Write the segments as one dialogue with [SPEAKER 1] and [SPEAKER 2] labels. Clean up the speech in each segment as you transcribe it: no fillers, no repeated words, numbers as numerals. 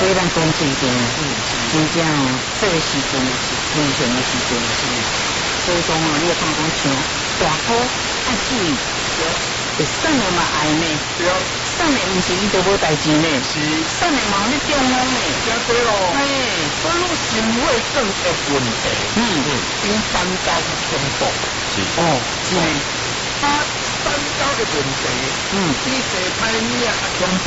[SPEAKER 1] 所以咱讲水电真正这个时阵是非常的时阵，所以讲你要讲像大雨爱注意，会散的嘛爱呢，散的唔是伊就无代志呢，散的嘛你中风呢，
[SPEAKER 2] 真对咯，所以讲心血管的问题，比三高较恐怖，是呢，三高的问题，比西排名较恐怖。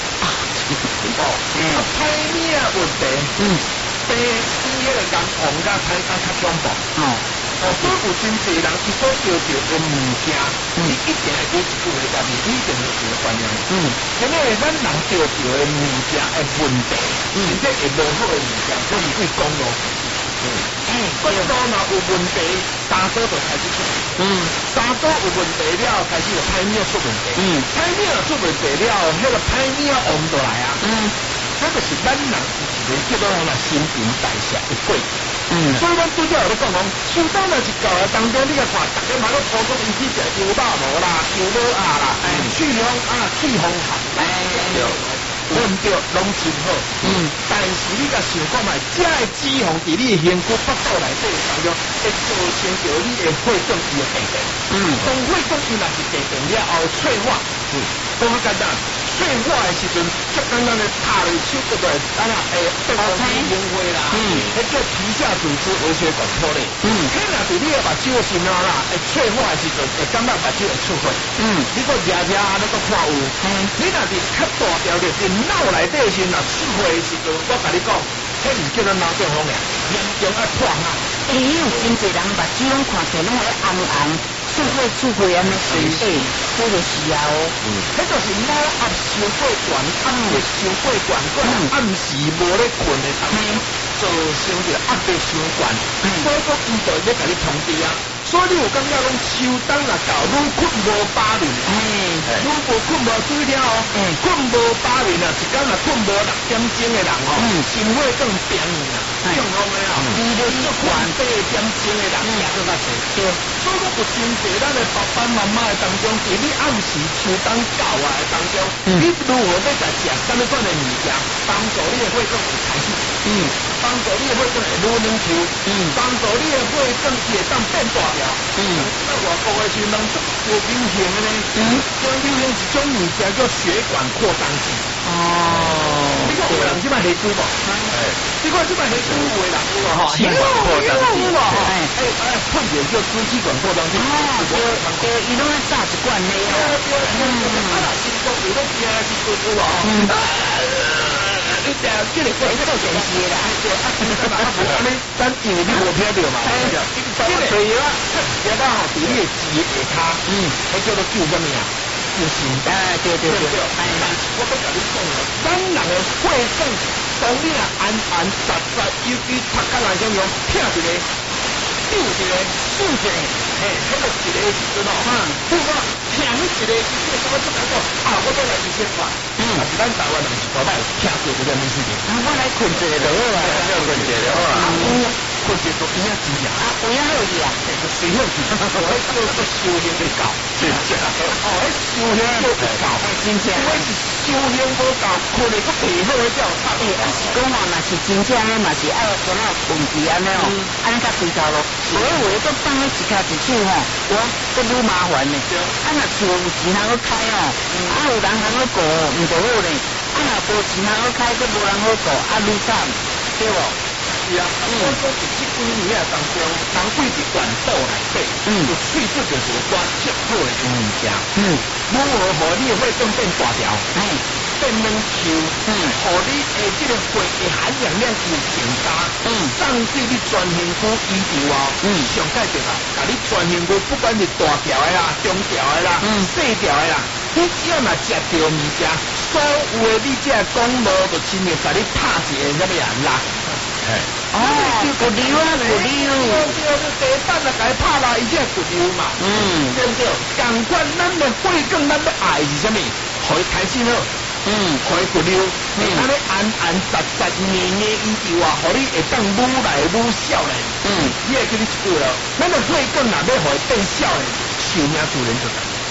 [SPEAKER 2] 排名问题，第一个人红甲排甲较恐怖。所以有真济人伊所着着的物件，你一定会有一句话讲，你一定会有观念。因为咱人着着的物件的问题，甚至会无好的物件，所以会讲咯。骨头若有问题，三高就开始出问题。三高有问题了，开始就排名出问题。排名出问题了，迄个排名往倒来啊。这就是咱人有一个叫做新陈代谢的过程。所以咱拄则有咧讲手刀若是到当中，你甲看，大家嘛咧普通伊去食油肉无啦，油肉啊啦，去风合，对唔对？拢真好。但是你甲想看卖，这个脂肪伫你的身躯腹肚内底当中，会造成着你的血管伊的病变。当血管伊若是病变了后，脆化，讲较简单。脆化的时阵，足简单的拍落手骨落，对方去烟灰啦，迄叫皮下组织微血管破裂。迄若是你的目睭是哪啦？脆化的时阵，会感觉目睭会出血。你个抓抓你个看有。你若是较大条的，是脑内底是若出血的时阵，我甲你讲，迄唔叫做脑中风呀，严重爱破啊。
[SPEAKER 1] 有真侪人目睭拢看起来拢会红红。出血安尼水水，这个是啊
[SPEAKER 2] 迄就是脑压小血管，压力小血管，暗时无咧困的当中，造成着压力伤悬，所以讲伊就要甲你通知啊。所以你有感觉讲秋冬若到愈困无饱眠，愈无困无水了困无饱眠啊，一天若困无6点钟的人心血管病啊，中风的你就做8点钟的人也更较侪。所以讲有真济咱的爸爸妈妈的当中，伫你暗时秋冬到来的当中，你如何要甲食什么款的物件，帮助你的血管会开始，帮助你的血管会愈能抽，帮助你的血管会当变大条。那外国的时阵，人做有流行的呢，叫流行一种物件叫血管扩张剂。你看有人即摆黑猪无？你看即摆黑猪有的人有无？
[SPEAKER 1] 气管扩张剂。
[SPEAKER 2] 碰点叫支气管扩张剂。
[SPEAKER 1] 对，伊拢要炸一罐的哦。
[SPEAKER 2] 心脏有咧惊时阵有无？你这个做电视啦，咱因为你无听到嘛，这个吹药啊，药啊吼，伫你的舌下骹，迄叫做救什么啊？救心。对。我要甲你讲啊，咱人的血管，当你若安杂，尤其拍甲来种用拼一个。丢一个，输一个，迄个一个时阵如果听你一个，你就感觉讲我再来一千块。但是咱台湾人是大摆听过这件事情。
[SPEAKER 1] 我来困一个就好啊，
[SPEAKER 2] 困一个就好啊。困一个有影钱啊？
[SPEAKER 1] 有影好去啊？
[SPEAKER 2] 随后去，我迄叫做修行的教，真正。迄修行叫不教，
[SPEAKER 1] 真正。
[SPEAKER 2] 我是修行无教，困的个背后的叫差。
[SPEAKER 1] 是讲话若是真正的嘛是爱怎啊困去安尼安尼较对头咯。所以我都放喺一脚一手我都愈麻烦呢。若厝有钱通去开有人通去顾唔就好呢。若无钱通去开，都无人好顾，愈惨，对无？
[SPEAKER 2] 是啊，我说是这几年当中，人贵伫管道内底，就喙出就是有寡足好的物件，如何互你的血管变大条，变能抽，互你的这个血的含氧量有增加，送对你全身躯医疗上盖着啦，甲你全身躯不管是大条的啦、中条的啦、细条的啦，你只要若食着物件，所有的你这讲无就真的甲你拍一个什么人啦。
[SPEAKER 1] 骨瘤啊，骨瘤。
[SPEAKER 2] 第板啊，该拍啦，伊只骨瘤嘛。对不对？共款，咱的血管，咱要爱是啥物？互伊开心好。互伊骨瘤，安尼杂黏伊以外，互你会当愈来愈少年。你会记你一句咯，咱的血管若要互伊变少年，寿命自然就长。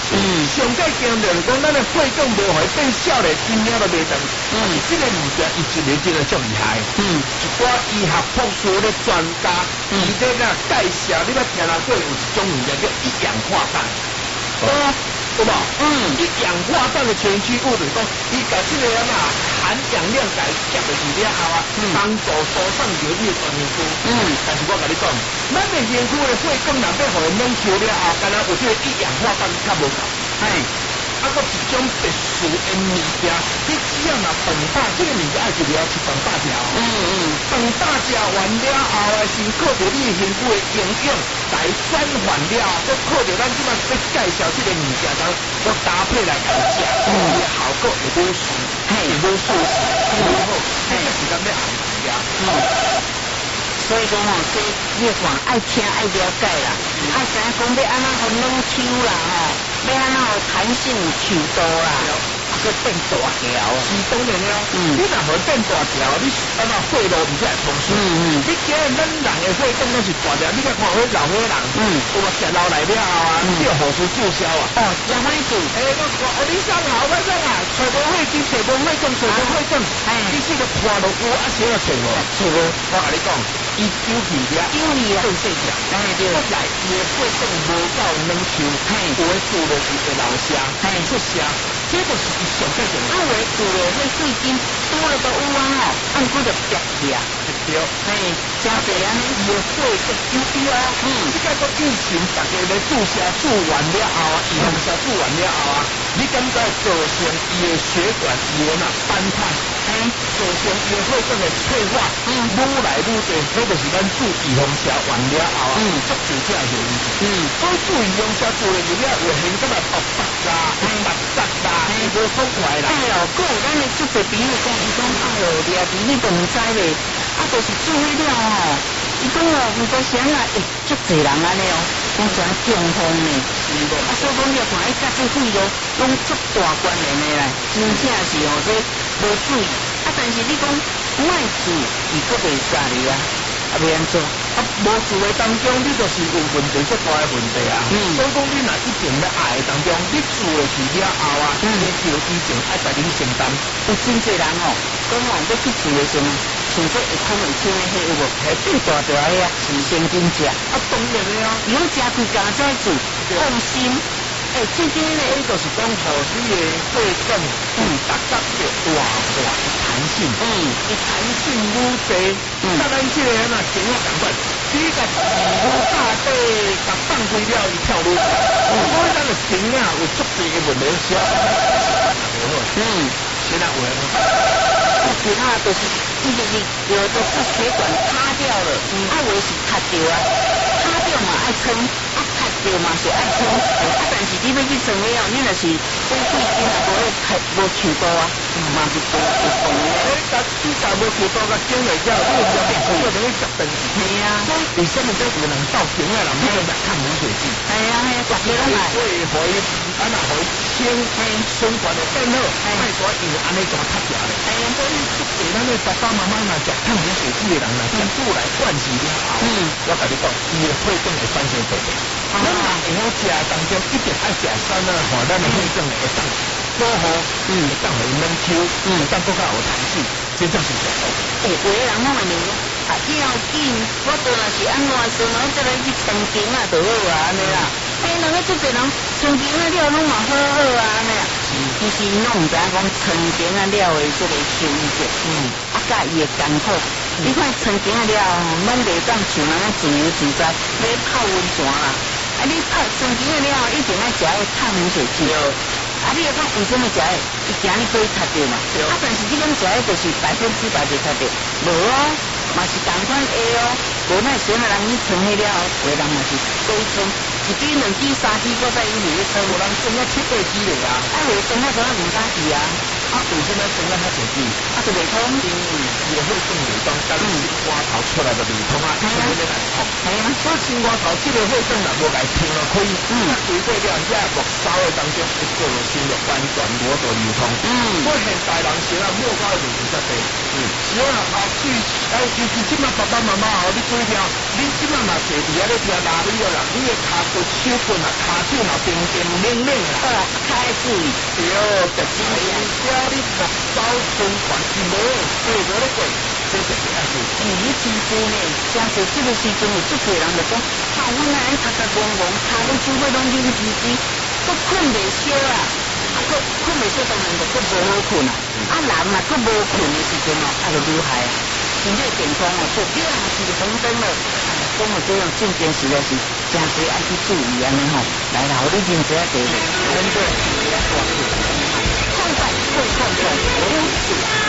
[SPEAKER 2] 上界经就是讲，咱的血管无会变少咧，真了都袂长。这个物件伊真个真个足厉害。一寡医学博士咧专家，伊咧介绍，你捌听人过有一种物件叫一氧化氮。有无？一氧化氮的前驱物就是讲，伊甲这个含氧量改降落去了后啊，帮助疏散流液的凝固。但是我甲你讲，咱的凝固的血管若要互伊冷抽了后，敢若有这个一氧化氮较无够。啊，搁一种特殊的物件，你只要若饭大，这个物件爱一了是饭大条。饭大食完了后啊，是靠着你身躯的营养来转换了，搁靠着咱即摆要介绍这个物件，咱搁搭配来来食，效果会好势，会好舒适，会好，这个是咱要学习啊。
[SPEAKER 1] 所以讲这你看爱听爱了解啦，爱知影讲要安怎互冷抽啦要安怎互弹性抽度啦，搁变大条。
[SPEAKER 2] 是当然了，你若互变大条，你安怎血路唔才会通顺。你今日咱人的血管拢是大条，你甲看迄老岁人，有食老来了后啊，你要何时注销啊？
[SPEAKER 1] 食歹注。
[SPEAKER 2] 我你上好，我上啊，找无血筋，找无血管，找无血管，你这个破落有啊，谁啊找无？找无。我甲你讲，伊丢弃了，变细条，
[SPEAKER 1] 对。
[SPEAKER 2] 再来，伊的血管无够冷抽，有的做就是会流血，出血，这就是伊上最重要。
[SPEAKER 1] 有的做了迄水晶多了都有啊按骨就瘪起啊。
[SPEAKER 2] 对，
[SPEAKER 1] 真侪安尼，
[SPEAKER 2] 伊的血就丢啊。你甲个以前大家咧注射注完了后啊，预防针注完了后啊，你感觉造成伊的血管炎啊斑块，造成伊的血管的退化，愈来愈多，那就是咱注预防针完了后啊，足少这个原因。所以注预防针做了入了，会显得白白啦、白杂啦，无爽快啦。
[SPEAKER 1] 还有咱的足侪朋友讲，伊讲掠住你都唔知咧，就是注意了伊讲唔多时啊，足侪人安尼讲全中风呢。所以讲你看伊甲这血路拢足大关联的啦，真正是这无注意。但是你讲莫注，伊佫袂杀你啊，要安怎？
[SPEAKER 2] 无注的当中，你就是有问题，足大的问题啊。所以讲，你若一定要爱的当中，你注的去了后啊，你就以前爱带恁承担。
[SPEAKER 1] 有真侪人讲要去注的时候，像这会空会清的迄有无？变大条的啊，先真食。
[SPEAKER 2] 当然的啊，
[SPEAKER 1] 以后食几工再注，放心。最近呢，
[SPEAKER 2] 伊就是讲，互你的血管达到一个大的弹性，伊弹性愈侪，当然这个呐，情况同款，你甲愈大底甲放开了，伊跳愈快。所以咱的情啊，有足侪个问题，小现在有
[SPEAKER 1] 其他就是有的是血管塌掉了，有的是塌掉啊，塌掉嘛爱撑，塌掉嘛是爱撑，但是你要去撑了，你若是这血筋啊无抽到啊，嘛是无动的。
[SPEAKER 2] 你甲无抽到，甲经历了，你就变做等于十分。
[SPEAKER 1] 系啊，
[SPEAKER 2] 为什么这有人到经啊人要来看冷水剂？
[SPEAKER 1] 系啊，大家拢来。
[SPEAKER 2] 所以可以安那可以清循环的变好，卖说因为安尼怎塌掉咧？所以对咱的爸爸妈妈若食抗凝血剂的人啦，全部来灌洗了后，我甲你讲，伊的血管会翻身对的。咱若会好食当中，一定爱食酸啊，吼，咱的血管会当保护，会当互伊冷抽，会当更较有弹性，这正是最好。
[SPEAKER 1] 有的人拢会认为要紧，我倒若是安怎算，我再来去曾经啊，就好啊，安尼啦。两个足侪人曾经啊了拢嘛好好啊，安尼啊。其实拢毋知影讲曾经啊了的这个收益者，甲伊的艰苦。你看曾经啊了，拢袂当像人家自由自在，要泡温泉啦。你泡曾经啊了，一定要食个抗凝血剂。你又讲为什么食的？伊今日可以擦掉嘛？但是你讲食的就是100%就擦掉，无哦，嘛是同款的哦。无奈谁人你存迄了，有人嘛是多存，1支、2支、3支，搁再一路去存。
[SPEAKER 2] 有人存了7、8支嘞啊！
[SPEAKER 1] 有存了可能唔敢去啊。
[SPEAKER 2] 为什么生了较侪钱？
[SPEAKER 1] 就未通，
[SPEAKER 2] 也会更流通，但是青瓜头出来就流通啊，出来就难通。
[SPEAKER 1] 系啊，
[SPEAKER 2] 所以青瓜头这个会更难无来听了可以，对过了也木烧的当中，一个新的完全无度流通。所以现代人时啊，莫搞的就是这个。是啊，其实即马爸爸妈妈你注意听，你即马嘛坐伫遐咧听哪里了啦？你的骹骨、手骨啊、骹手嘛，冰冰冷冷啦。
[SPEAKER 1] 开注意，
[SPEAKER 2] 对，就只要你木烧循环是无过无咧过，这就是爱做。
[SPEAKER 1] 你真多呢，假设这个时阵有足多人就讲，我那样擦擦光光，骹骨手骨拢冷吱吱，都困袂消啊。困袂消当然就更无好困啊。人嘛，更无困的时阵就愈害啊。身体健康就变是红灯了。讲这样正经实在是真侪爱去注意安尼吼。来啦，我你认真地，真对，快快快快快，